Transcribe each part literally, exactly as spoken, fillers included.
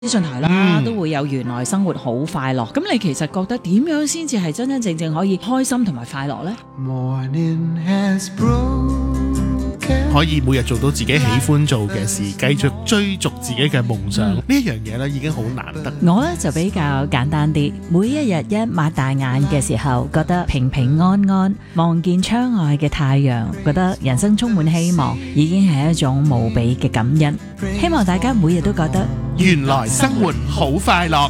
資訊台啦、嗯、都會有原來生活好快樂，咁你其實覺得點樣先至係真真正正可以開心同埋快樂呢？ 可以每日做到自己喜歡做嘅事，繼續追逐自己嘅夢想，呢、嗯、樣嘢咧已經好難得。 我咧就比較簡單啲，每一日一擘大眼嘅時候，覺得平平安安，望見窗外嘅太陽，覺得人生充滿希望，已經係一種無比嘅感恩。希望大家每日都覺得原來生活好快樂。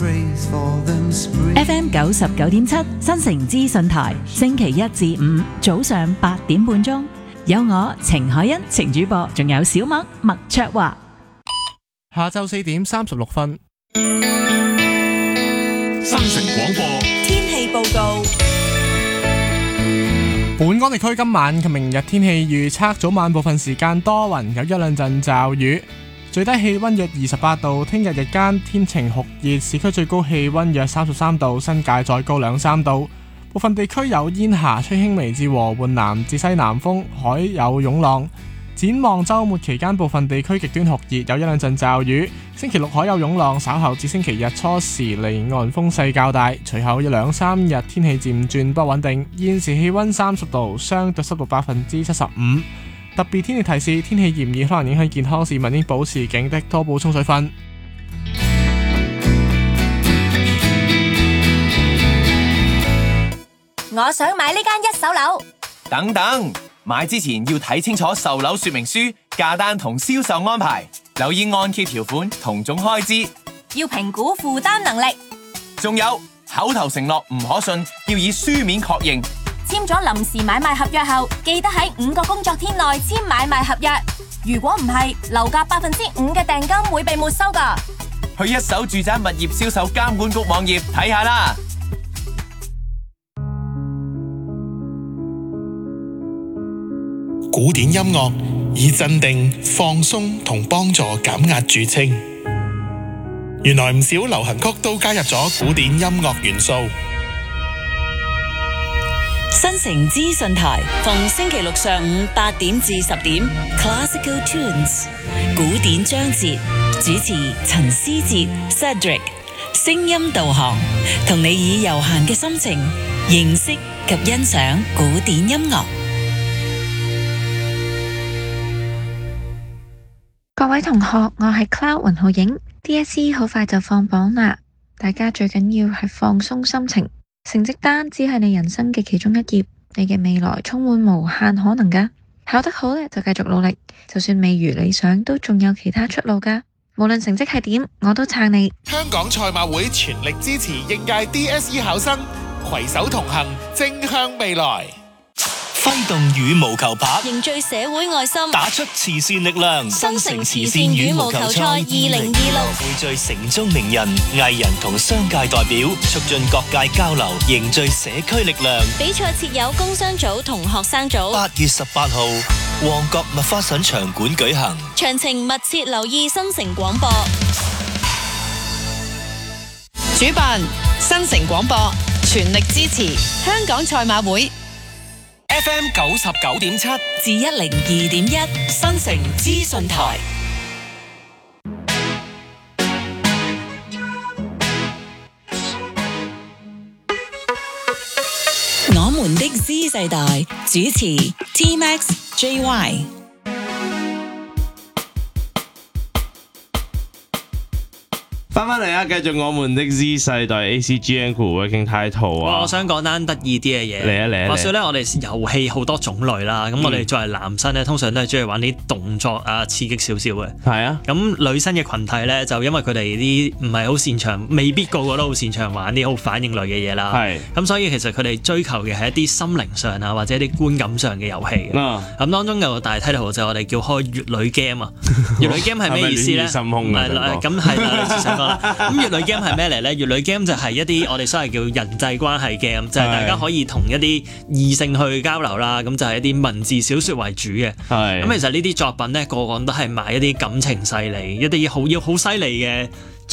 F M 九十九點七新城資訊台，星期一至五早上八點半鐘，有我程海欣程主播，仲有小麥麥卓華。 下晝四點三十六分， 新城廣播天氣報告。 本港地區今晚及明日天氣預測：早晚部分時間多雲，有一兩陣驟雨，最低氣溫約二十八度。聽日日間天晴酷熱，市區最高氣溫約三十三度，新界再高兩三度。部分地區有煙霞，吹輕微至和緩南至西南風，海有湧浪。展望週末期間，部分地區極端酷熱，有一兩陣驟雨。星期六海有湧浪，稍後至星期日初時離岸風勢較大，隨後一兩三日天氣漸轉不穩定。現時氣溫三十度，相對濕度百分之七十五。特別天氣提示：天氣炎熱可能影響健康，市民應保持警惕，多補充水分。 我想買呢間一手樓。 等等，買之前要睇清楚售樓說明書、價單同銷售安排，留意按揭條款同總開支， 要評估負擔能力。 仲有口頭承諾唔可信，要以書面確認。 簽咗臨時買賣合約後，記得喺五個工作天內簽買賣合約。如果唔係，樓價百分之五嘅訂金會被沒收㗎。 去一手住宅物業銷售監管局網頁睇下啦。 古典音樂以鎮定、放鬆同幫助減壓著稱。原來唔少流行曲都加入咗古典音樂元素。 新城資訊台逢星期六上午八點至十點 Classical Tunes 古典章節，主持陳思哲 Cedric， 聲音導航，同你以悠閒嘅心情認識及欣賞古典音樂。 各位同學，我係 Cloud 雲浩影。 D S E 好快就放榜啦，大家最緊要係放鬆心情。成績單只係你人生嘅其中一頁，你嘅未來充滿無限可能噶。考得好咧就繼續努力，就算未如理想都仲有其他出路噶。無論成績係點，我都撐你。 香港賽馬會全力支持應屆 D S E 考生，攜手同行，正向未來。 揮動羽毛球拍， 凝聚社會愛心， 打出慈善力量。 新城慈善羽毛球賽二零二六匯聚城中名人、藝人同商界代表，促進各界交流，凝聚社區力量。 比賽設有工商組同學生組。 八月十八號，旺角麥花臣場館舉行。 詳情密切留意新城廣播。 主辦新城廣播，全力支持香港賽馬會。 F M 九十九點七至一零二點一新城資訊台。我們的 Z 世代主持 T Max J Y。 翻返嚟啊！繼續我們的 Z 世代 A C G N Working Title 啊！ 我想講單得意啲嘅嘢。 嚟啊嚟啊！ 話說咧，我哋遊戲好多種類啦。咁、嗯、我哋作為男生咧，通常都係中意玩啲動作啊、刺激少少嘅。係啊。咁女生嘅群體咧，就因為佢哋啲唔係好擅長，未必個個都好擅長玩啲好反應類嘅嘢啦。係。咁所以其實佢哋追求嘅係一啲心靈上啊，或者一啲觀感上嘅遊戲嘅。咁、啊、當中有個大 title 就係我哋叫開乙女 game 啊。乙女 game 係咩意思咧？ 心胸啊！ 咁係啦，咁乙女 game 係咩嚟咧？乙女 game 就係一啲我哋所謂叫人際關係 game， 就係大家可以同一啲異性去交流啦。咁就係一啲文字小說為主嘅。咁其實呢啲作品咧，個個都係賣一啲感情細膩，一啲好要好犀利嘅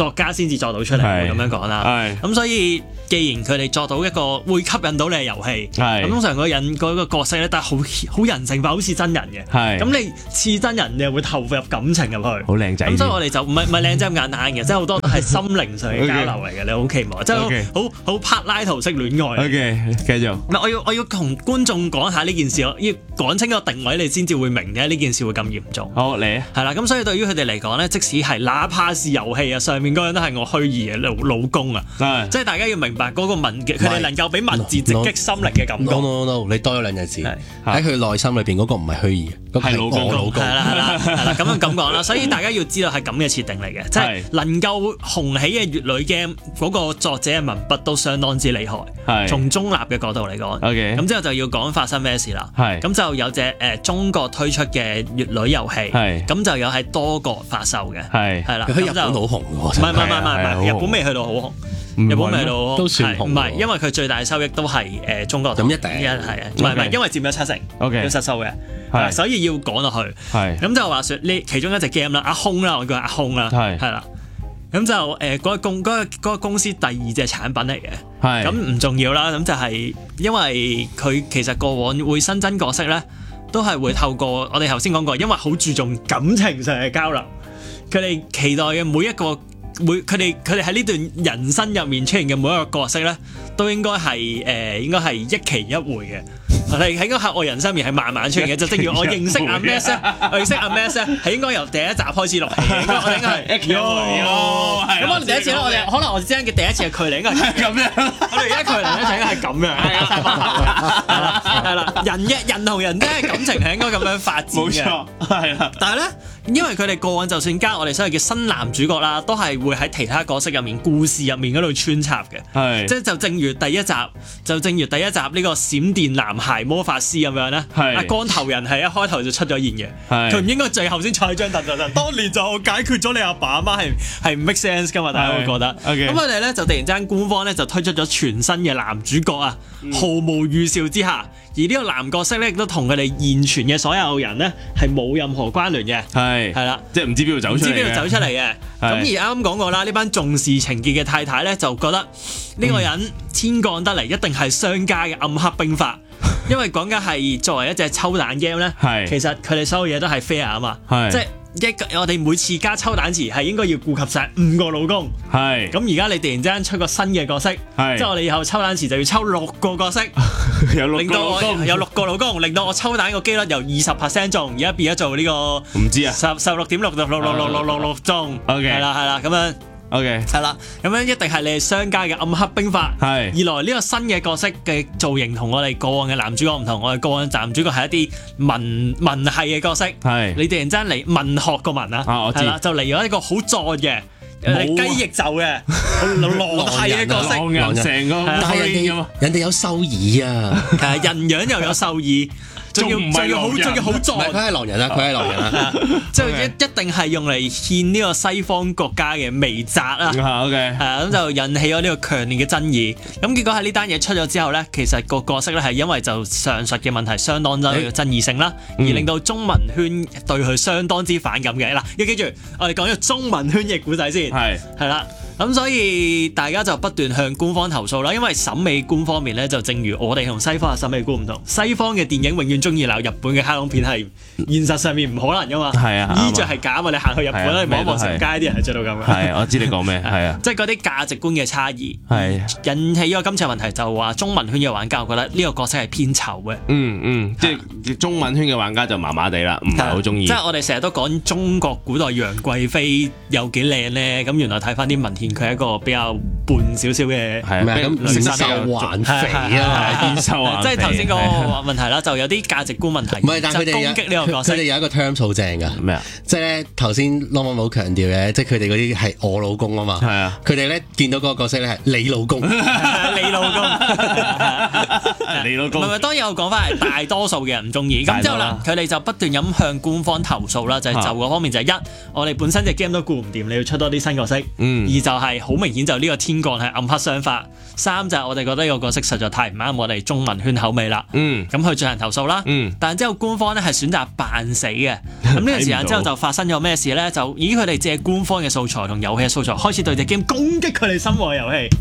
作家先至作到出嚟，會咁樣講啦。咁所以既然佢哋作到一個會吸引到你嘅遊戲，咁通常嗰個人嗰個角色咧都係好好人性化，好似真人嘅。咁你似真人，你又會投入感情入去。 好靚仔。 咁所以我哋就唔係唔係靚仔咁簡單嘅，即係好多都係心靈上嘅交流嚟嘅。你好期望，即係好好柏拉圖式戀愛。 OK，繼續。 唔係，我要我要同觀眾講下呢件事，我要講清個定位，你先至會明嘅呢件事會咁嚴重。 好，你係啦，咁所以對於佢哋嚟講咧，即使係哪怕是遊戲啊，上面嗰樣都係我虛擬嘅老老公啊，即係大家要明白嗰個文嘅，佢哋能夠俾文字直擊心靈嘅感覺。 No no no， 你多咗兩隻字喺佢內心裏邊嗰個唔係虛擬，嗰個係我老公。 係啦係啦係啦，咁樣咁講啦，所以大家要知道係咁嘅設定嚟嘅，即係能夠紅起嘅乙女 game 嗰個作者嘅文筆都相當之厲害。從中立嘅角度嚟講，咁之後就要講發生咩事啦。咁就有隻誒中國推出嘅乙女遊戲，咁就有喺多國發售嘅，係啦。 佢喺日本好紅喎， 唔係唔係唔係唔係，日本未去到好紅。日本味道都算紅， 唔係因為佢最大收益都係誒中國， 咁一定係啊，唔係唔係，因為佔咗七成，要實收嘅，所以要講落去。咁就話説呢其中一隻 game 啦，阿空啦，我叫阿空啦，係啦。咁就誒嗰個公嗰個嗰個公司第二隻產品嚟嘅，咁唔重要啦。咁就係因為佢其實過往會新增角色咧，都係會透過我哋頭先講過，因為好注重感情上嘅交流，佢哋期待嘅每一個。每佢哋佢哋喺呢段人生入面出現嘅每一個角色咧，都應該係誒、呃、應該係一期一會嘅。我哋喺應該喺我人生入面係慢慢出現嘅，就正如我認識阿 Max 咧，我認識阿 Max 咧係應該由第一集開始錄起嘅，應該我應該係一期一會咯。咁我哋第一次咧，我哋可能我哋之間嘅第一次嘅距離應該係咁樣，我哋而家距離咧就應該係咁樣，係啦係啦，人嘅人同人之間嘅感情係應該咁樣發展嘅，冇錯，係啦。但係咧，因為佢哋過往就算加我哋所謂嘅新男主角啦，都係會喺其他角色入面、故事入面嗰度穿插嘅，係即係就正如第一集，就正如第一集呢個閃電男孩魔法師咁樣咧，阿光頭人係一開頭就出咗現嘅，佢唔應該最後先坐喺張凳度，當年就解決咗你阿爸阿媽係係唔 make sense 噶嘛，大家會覺得。咁我哋咧就突然之間官方咧就推出咗全新嘅男主角啊，毫無預兆之下。而呢個男角色咧，亦都同佢哋現存嘅所有人咧係冇任何關聯嘅，係係啦， 即係唔知邊度走出嚟，唔知邊度走出嚟嘅。咁而啱啱講過啦，呢班重視情結嘅太太咧，就覺得呢個人天降得嚟，一定係商家嘅暗黑兵法，因為講緊係作為一隻抽蛋 game 咧，其實佢哋所有嘢都係 fair 啊嘛，即係。一我哋每次加抽蛋池係應該要顧及晒五個老公，係咁而家你突然之間出個新嘅角色，即係我哋以後抽蛋池就要抽六個角色，有六個老公，有六個老公，令到我抽蛋個機率由二十 percent 中，而家變咗做呢個唔知啊， 十十六點六六六六六六六六中，係啦係啦咁樣。 OK， 係啦，咁樣一定係你哋商家嘅暗黑兵法。係，二來呢個新嘅角色嘅造型同我哋過往嘅男主角唔同，我哋過往男主角係一啲文文系嘅角色。係，你突然間嚟文學個文啊，係啦，就嚟咗一個好壯嘅雞翼袖嘅狼系嘅角色， 狼人成個， 但係人哋人哋有獸耳啊， 係人樣又有獸耳。仲要仲要好仲要好壯， 佢係狼人啊！佢係狼人啊！ 即係一一定係用嚟獻呢個西方國家嘅媚澤啦。 OK，係啊，咁就引起咗呢個強烈嘅爭議。咁結果喺呢單嘢出咗之後咧，其實個角色咧係因為就上述嘅問題相當之有爭議性啦，而令到中文圈對佢相當之反感嘅。嗱，要記住，我哋講咗中文圈嘅故仔先，係係啦。咁所以大家就不斷向官方投訴啦，因為審美觀方面咧，就正如我哋同西方嘅審美觀唔同，西方嘅電影永遠中意鬧日本嘅卡通片係現實上面唔可能噶嘛，係啊，衣着係假嘛，你行去日本咧望一望成街啲人係着到咁嘅， 係我知你講咩，係啊， 即係嗰啲價值觀嘅差異，係引起咗今次問題，就話中文圈嘅玩家覺得呢個角色係偏醜嘅， 嗯嗯，即係中文圈嘅玩家就麻麻地啦，唔係好中意， 即係我哋成日都講中國古代楊貴妃有幾靚咧，咁原來睇翻啲文獻。佢係一個比較胖少少嘅， 係咩咁變瘦還肥啊？ 變瘦還肥， 即係頭先個問題啦，就有啲價值觀問題。 唔係，但係佢哋攻擊呢個角色， 佢哋有一個 term 好正㗎。 咩啊？ 即係咧頭先 Long 冇強調嘅，即係佢哋嗰啲係我老公啊嘛。係啊，佢哋咧見到嗰個角色咧係你老公， 你老公， 你老公。 唔係唔係，當然我講翻係大多數嘅人唔中意。咁之後啦，佢哋就不斷咁向官方投訴啦，就係就嗰方面就係一，我哋本身隻 game 都顧唔掂，你要出多啲新角色。嗯。二就係好明顯就呢個天天降係暗黑商法，三就係我哋覺得呢個角色實在太唔啱我哋中文圈口味啦。 嗯， 咁去進行投訴啦。 嗯， 但之後官方咧係選擇扮死嘅。咁呢個時間之後就發生咗咩事咧？就以佢哋借官方嘅素材同遊戲嘅素材，開始對隻 game 攻擊佢哋心愛遊戲。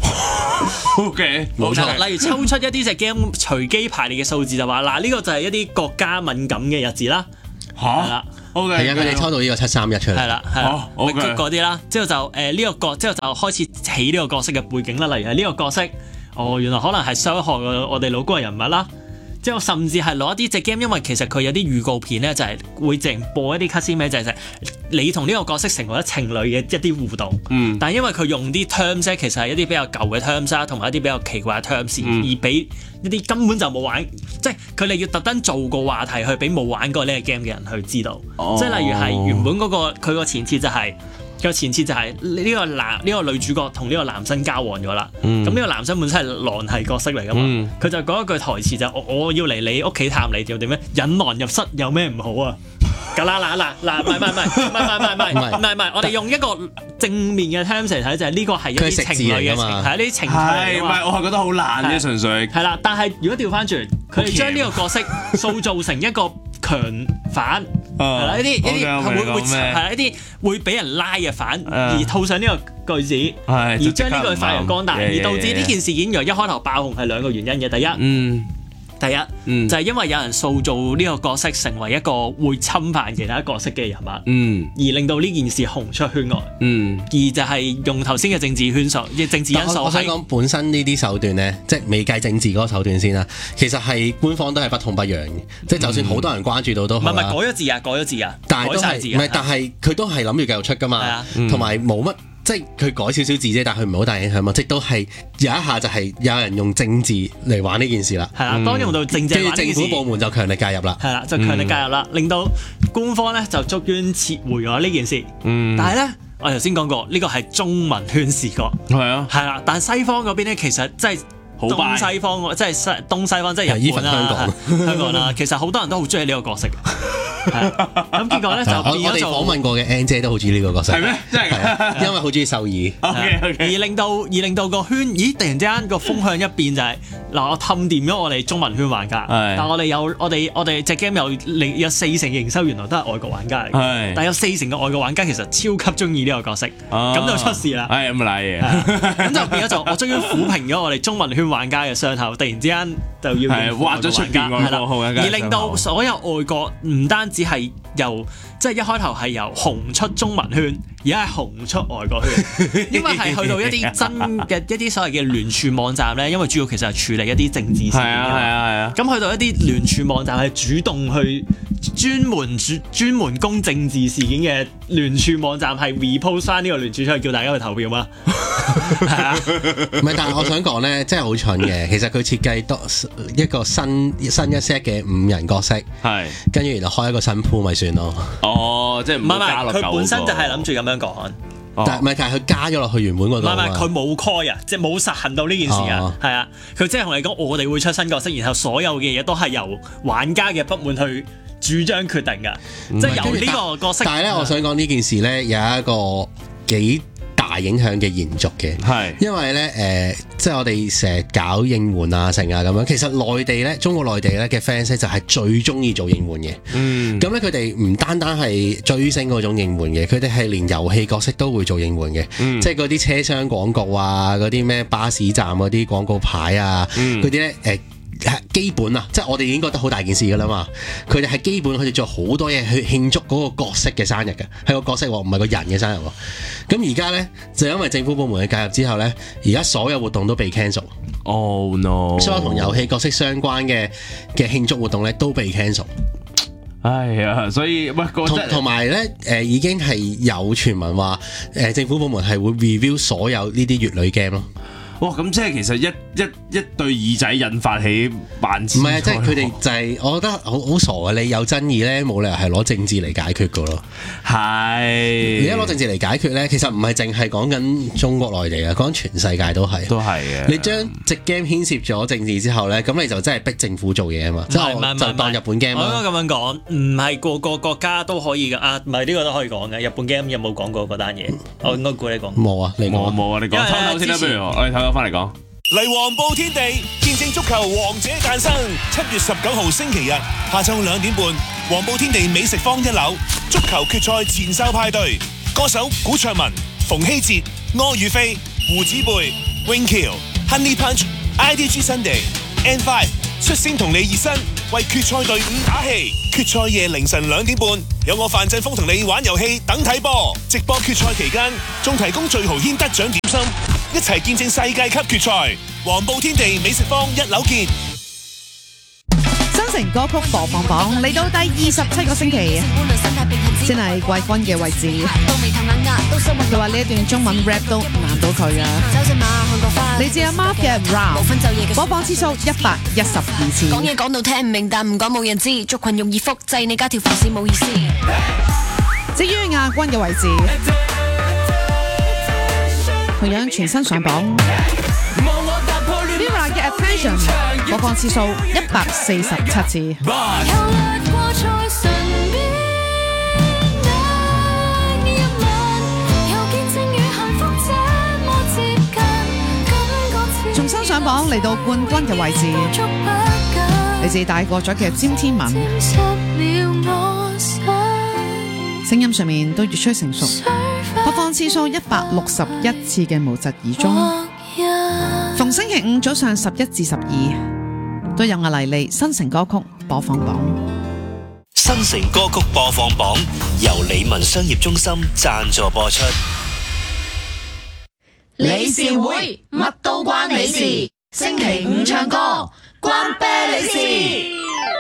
O K， 冇錯。 例如抽出一啲隻 game 隨機排列嘅數字就話嗱，呢個就係一啲國家敏感嘅日子啦。 嚇，係啦。O K， 係啊，佢哋抽到呢個七三一出嚟。 係啦，係啦， 嗰嗰啲啦。之後就誒呢個角，之後就開始起呢個角色嘅背景啦。例如係呢個角色，哦原來可能係傷害我哋老公嘅人物啦。之後甚至係攞一啲隻 game，因為其實佢有啲預告片咧，就係會淨播一啲 cut scene 咩，就係你同呢個角色成為咗情侶嘅一啲互動。嗯。但係因為佢用啲 terms 咧，其實係一啲比較舊嘅 terms 啦，同埋一啲比較奇怪嘅 terms，嗯、而俾一啲根本就冇玩，即係佢哋要特登做個話題去俾冇玩過呢個 game 嘅人去知道。哦、即係例如係原本嗰、嗰個佢個前設就係、是。個前設就係呢個男呢、呢個女主角同呢個男生交往咗啦，咁呢、嗯、個男生本身係狼系角色嚟噶嘛，佢、嗯、就講一句台詞就係、我我要嚟你屋企探你，點點咩引狼入室有咩唔好啊？嗱嗱嗱嗱，唔係唔係唔係唔係唔係唔係唔係唔係，我哋用一個正面嘅 terms 嚟睇就係呢個係一啲情侶嘅情，係一啲情侶嚟㗎嘛。 係，我係覺得好爛啫，純粹。 係啦，但係如果調翻轉，佢哋將呢個角色塑造成一個強反。係啦，一啲一啲會會係啦，一啲會俾人拉嘅反，而套上呢個句子，而將呢句發揚光大，而導致呢件事件由一開頭爆紅係兩個原因嘅。第一，嗯，第一，嗯，就係因為有人塑造呢個角色成為一個會侵犯其他角色嘅人物，嗯，而令到呢件事紅出圈外，嗯，而就係用頭先嘅政治圈數，嘅政治因素。 我想講本身呢啲手段咧，即係未計政治嗰個手段先啦，其實係官方都係不痛不癢嘅，即係就算好多人關注到都好啦。 唔係唔係改咗字啊，改咗字啊， 但係都係唔係？但係佢都係諗住繼續出噶嘛，同埋冇乜。即係佢改少少字啫，但係佢唔係好大影響嘛。即都係有一下就係有人用政治嚟玩呢件事啦。係啦， 當用到政治，跟住政府部門就強力介入啦。 係啦，就強力介入啦，令到官方咧就捉冤撤回咗呢件事。嗯，但係咧，我頭先講過呢個係中文圈視覺。係啊，係啦，但係西方嗰邊咧，其實真係。東西方即係西東西方即係日本啦、香港、香港啦，其實好多人都好中意呢個角色嘅。咁結果咧就變咗做我哋訪問過嘅 N 姐都好中意呢個角色。 係咩？真係因為好中意獸醫。 而令到而令到個圈，咦？突然之間個風向一變就係嗱，我氹掂咗我哋中文圈玩家，但係我哋有我哋我哋隻 game 有有四成嘅營收原來都係外國玩家嚟嘅，但係有四成嘅外國玩家其實超級中意呢個角色，咁就出事啦。 係咁咪賴嘢， 咁就變咗就我終於撫平咗我哋中文圈玩家嘅傷口，突然之間就要挖咗出邊外國玩家， 而令到所有外國唔單止係由即係一開頭係由紅出中文圈，而家係紅出外國圈，因為係去到一啲真嘅一啲所謂嘅聯署網站咧，因為主要其實係處理一啲政治事件嘅嘛，係啊係啊，咁去到一啲聯署網站係主動去專門專專門攻政治事件嘅聯署網站，係 repost 翻呢個聯署出去叫大家去投票嘛。係啊， 唔係，但係我想講咧，真係好蠢嘅。其實佢設計多一個新新一 set 嘅五人角色，係跟住然後開一個新鋪咪算咯。 哦，即係唔係唔係， 佢本身就係諗住咁樣講， 但係唔係，但係佢加咗落去原本嗰度。 唔係唔係，佢冇開啊，即係冇實行到呢件事啊。係啊，佢即係同你講，我哋會出新角色，然後所有嘅嘢都係由玩家嘅不滿去主張決定㗎，即係由呢個角色。 但係咧，我想講呢件事咧有一個幾大影響嘅延續嘅，係因為咧誒、呃，即係我哋成日搞應援啊、成啊咁樣，其實內地咧，中國內地咧嘅 fans 咧就係最中意做應援嘅。嗯，咁咧佢哋唔單單係追星嗰種應援嘅，佢哋係連遊戲角色都會做應援嘅。嗯、即係嗰啲車廂廣告啊，嗰啲咩巴士站嗰啲廣告牌啊，嗰啲咧誒。基本啊，即係我哋已經覺得好大件事㗎啦嘛。佢哋係基本，佢哋做好多嘢去慶祝嗰個角色嘅生日嘅，係個角色喎，唔係個人嘅生日喎。咁而家咧就因為政府部門嘅介入之後咧，而家所有活動都被 cancel。 Oh no！ 所有同遊戲角色相關嘅嘅慶祝活動咧都被 cancel。 哎呀，所以喂，同同埋咧誒已經係有傳聞話誒政府部門係會 review 所有呢啲乙女 game 咯。 哇！咁即係其實一一一對耳仔引發起萬千。 唔係啊，即係佢哋就係、是，我覺得好好傻啊！你有爭議咧，冇理由係攞政治嚟解決噶咯。 係。你一攞政治嚟解決咧，其實唔係淨係講緊中國內地啊，講緊全世界都係。 都係嘅。 你將隻 game 牽涉咗政治之後咧，咁你就真係逼政府做嘢啊嘛。即係就當日本 game 我應該咁樣講，唔係個個國家都可以噶啊，唔係呢個都可以講嘅。日本 game 有冇講過嗰單嘢？我應該估你講。 冇啊，你講冇啊，你講偷偷先啦，不如我哋偷偷翻嚟講。 嚟黃埔天地見證足球王者誕生，七月十九號星期日下晝兩點半，黃埔天地美食坊一樓足球決賽前哨派對，歌手古卓文、馮希哲、柯宇飛、胡子貝、永橋、Honey Punch、I D G Sunday、N 五 率先同你熱身，為決賽隊伍打氣。決賽夜凌晨兩點半，有我范振鋒同你玩遊戲等睇波。直播決賽期間，仲提供最豪軒得獎點心，一齊見證世界級決賽。黃埔天地美食坊一樓見。 新城歌曲播放榜嚟到第二十七個星期，先係季軍嘅位置。佢話呢一段中文 rap 都難到佢噶。嚟自阿 Mark 嘅 Round， 播放次數一百一十二次。 講嘢講到聽唔明，但唔講冇人知。族群容易複製，你加條浮線冇意思。 至於亞軍嘅位置，同樣全新上榜。Mirror 嘅 Attention 播放次數一百四十七次。重新上榜嚟到冠軍嘅位置，嚟自大個咗嘅詹天文，聲音上面都越趨成熟，播放次數一百六十一次嘅無疾而終。逢星期五早上十一至十二都有阿麗麗新城歌曲播放榜。 新城歌曲播放榜由理文商業中心贊助播出。 理事會乜都關你事，星期五唱歌關啤你事。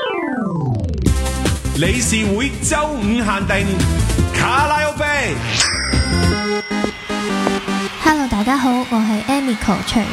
理事會周五限定卡拉 OK。 Hello， 大家好，我係 Amico 徐